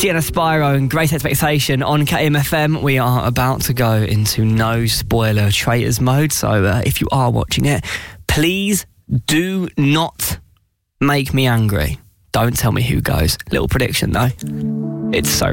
Sienna Spyro and Great Expectation on KMFM. We are about to go into no spoiler traitors mode, so if you are watching it, please do not make me angry. Don't tell me who goes. Little prediction though. It's so